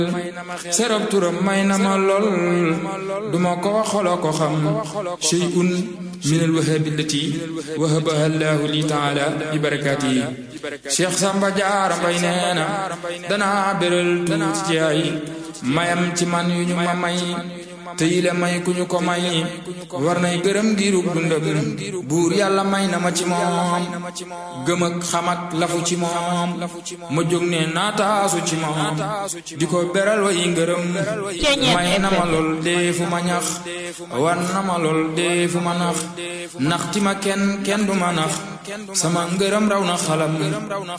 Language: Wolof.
serab turam may na ma lool duma ko wax xolo ko xam shay'un min al-wahaabi allati wahabaha Allahu li ta'ala bi barakatihi Cheikh Samba Diarra Mbaye nee na danaa beral tuuti ci ay mayam ci man yu ñu ma may te yile may ku ñu ko may war nay gërëm giirug dundam buur yàlla may na ma ci moom gëm ak xam ak lafu ci moom ma jóg ne naataasu ci moom di ko beral way ngërëm may na ma lool deefu ma ñax war na ma lool deefu ma nax nax ti ma kenn du ma nax sama ngërëm raw na xalam